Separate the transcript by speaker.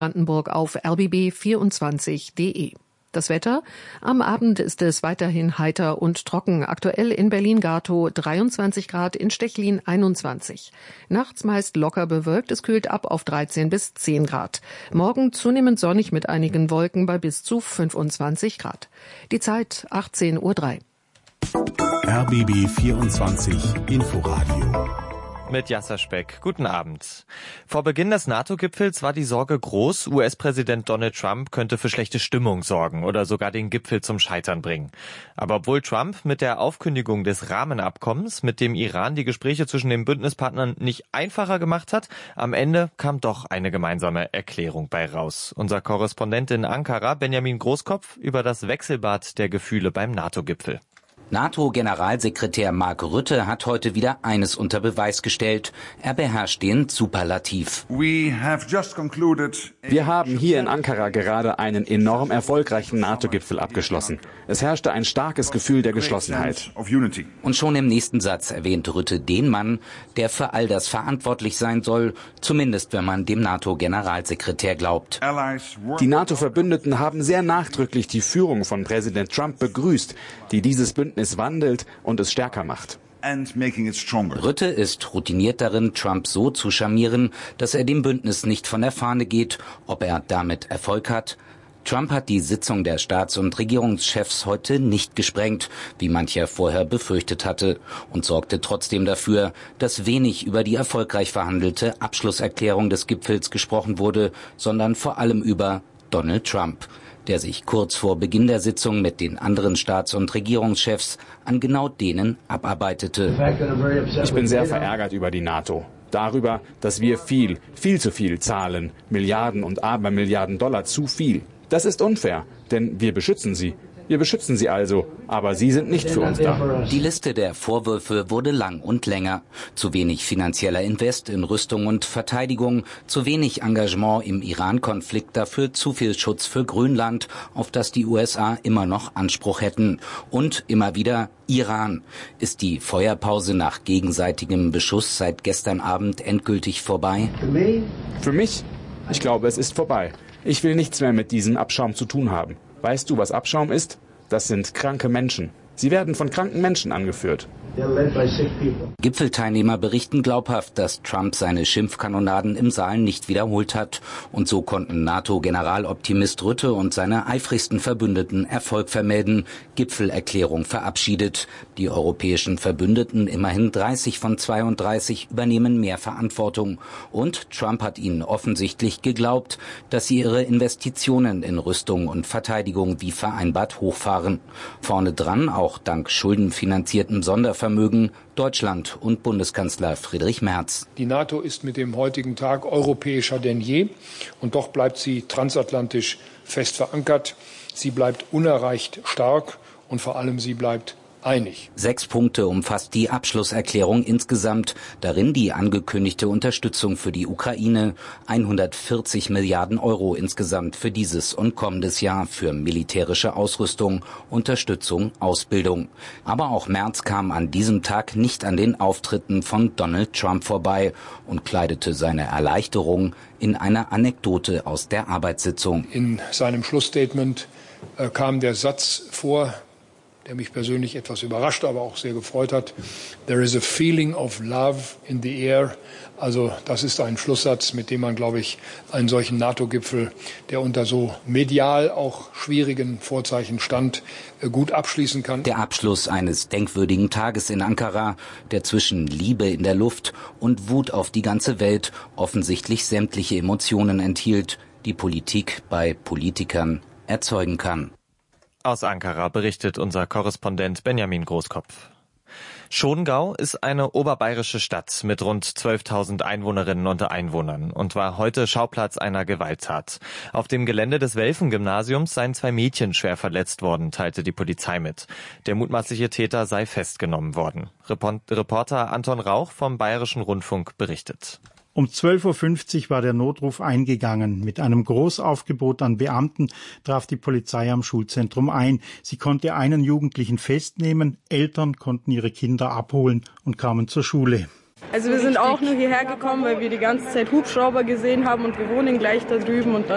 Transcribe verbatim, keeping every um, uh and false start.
Speaker 1: Brandenburg auf r b b vierundzwanzig punkt de. Das Wetter? Am Abend ist es weiterhin heiter und trocken. Aktuell in Berlin-Gatow dreiundzwanzig Grad, in Stechlin einundzwanzig. Nachts meist locker bewölkt, es kühlt ab auf dreizehn bis zehn Grad. Morgen zunehmend sonnig mit einigen Wolken bei bis zu fünfundzwanzig Grad. Die Zeit achtzehn Uhr drei.
Speaker 2: R B B vierundzwanzig Inforadio.
Speaker 3: Mit Jasser Speck. Guten Abend. Vor Beginn des NATO-Gipfels war die Sorge groß, U S-Präsident Donald Trump könnte für schlechte Stimmung sorgen oder sogar den Gipfel zum Scheitern bringen. Aber obwohl Trump mit der Aufkündigung des Rahmenabkommens mit dem Iran die Gespräche zwischen den Bündnispartnern nicht einfacher gemacht hat, am Ende kam doch eine gemeinsame Erklärung bei raus. Unser Korrespondent in Ankara, Benjamin Großkopf, über das Wechselbad der Gefühle beim NATO-Gipfel.
Speaker 4: NATO-Generalsekretär Mark Rutte hat heute wieder eines unter Beweis gestellt. Er beherrscht den Superlativ.
Speaker 5: Wir haben hier in Ankara gerade einen enorm erfolgreichen NATO-Gipfel abgeschlossen. Es herrschte ein starkes Gefühl der Geschlossenheit.
Speaker 4: Und schon im nächsten Satz erwähnt Rutte den Mann, der für all das verantwortlich sein soll, zumindest wenn man dem NATO-Generalsekretär glaubt.
Speaker 5: Die NATO-Verbündeten haben sehr nachdrücklich die Führung von Präsident Trump begrüßt, die dieses Bündnis wandelt und es stärker macht.
Speaker 4: Rutte ist routiniert darin, Trump so zu charmieren, dass er dem Bündnis nicht von der Fahne geht. Ob er damit Erfolg hat? Trump hat die Sitzung der Staats- und Regierungschefs heute nicht gesprengt, wie mancher vorher befürchtet hatte, und sorgte trotzdem dafür, dass wenig über die erfolgreich verhandelte Abschlusserklärung des Gipfels gesprochen wurde, sondern vor allem über Donald Trump, der sich kurz vor Beginn der Sitzung mit den anderen Staats- und Regierungschefs an genau denen abarbeitete.
Speaker 5: Ich bin sehr verärgert über die NATO. Darüber, dass wir viel, viel zu viel zahlen. Milliarden und Abermilliarden Dollar zu viel. Das ist unfair, denn wir beschützen sie. Wir beschützen sie also, aber sie sind nicht für uns da.
Speaker 4: Die Liste der Vorwürfe wurde lang und länger. Zu wenig finanzieller Invest in Rüstung und Verteidigung, zu wenig Engagement im Iran-Konflikt, dafür zu viel Schutz für Grönland, auf das die U S A immer noch Anspruch hätten. Und immer wieder Iran. Ist die Feuerpause nach gegenseitigem Beschuss seit gestern Abend endgültig vorbei?
Speaker 5: Für mich? Ich glaube, es ist vorbei. Ich will nichts mehr mit diesem Abschaum zu tun haben. Weißt du, was Abschaum ist? Das sind kranke Menschen. Sie werden von kranken Menschen angeführt.
Speaker 4: Gipfelteilnehmer berichten glaubhaft, dass Trump seine Schimpfkanonaden im Saal nicht wiederholt hat. Und so konnten NATO-Generaloptimist Rutte und seine eifrigsten Verbündeten Erfolg vermelden. Gipfelerklärung verabschiedet. Die europäischen Verbündeten, immerhin dreißig von zweiunddreißig, übernehmen mehr Verantwortung. Und Trump hat ihnen offensichtlich geglaubt, dass sie ihre Investitionen in Rüstung und Verteidigung wie vereinbart hochfahren. Vorne dran, auch dank schuldenfinanziertem Sondervermögen, Deutschland und Bundeskanzler Friedrich Merz.
Speaker 6: Die NATO ist mit dem heutigen Tag europäischer denn je und doch bleibt sie transatlantisch fest verankert. Sie bleibt unerreicht stark und vor allem sie bleibt einig.
Speaker 4: Sechs Punkte umfasst die Abschlusserklärung insgesamt. Darin die angekündigte Unterstützung für die Ukraine. hundertvierzig Milliarden Euro insgesamt für dieses und kommendes Jahr für militärische Ausrüstung, Unterstützung, Ausbildung. Aber auch Merz kam an diesem Tag nicht an den Auftritten von Donald Trump vorbei und kleidete seine Erleichterung in eine Anekdote aus der Arbeitssitzung.
Speaker 6: In seinem Schlussstatement äh, kam der Satz vor, der mich persönlich etwas überrascht, aber auch sehr gefreut hat. There is a feeling of love in the air. Also das ist ein Schlusssatz, mit dem man, glaube ich, einen solchen NATO-Gipfel, der unter so medial auch schwierigen Vorzeichen stand, gut abschließen kann.
Speaker 4: Der Abschluss eines denkwürdigen Tages in Ankara, der zwischen Liebe in der Luft und Wut auf die ganze Welt offensichtlich sämtliche Emotionen enthielt, die Politik bei Politikern erzeugen kann.
Speaker 3: Aus Ankara berichtet unser Korrespondent Benjamin Großkopf. Schongau ist eine oberbayerische Stadt mit rund zwölftausend Einwohnerinnen und Einwohnern und war heute Schauplatz einer Gewalttat. Auf dem Gelände des Welfen-Gymnasiums seien zwei Mädchen schwer verletzt worden, teilte die Polizei mit. Der mutmaßliche Täter sei festgenommen worden. Reporter Anton Rauch vom Bayerischen Rundfunk berichtet.
Speaker 7: Um zwölf Uhr fünfzig war der Notruf eingegangen. Mit einem Großaufgebot an Beamten traf die Polizei am Schulzentrum ein. Sie konnte einen Jugendlichen festnehmen, Eltern konnten ihre Kinder abholen und kamen zur Schule.
Speaker 8: Also wir sind auch nur hierher gekommen, weil wir die ganze Zeit Hubschrauber gesehen haben und wir wohnen gleich da drüben und dann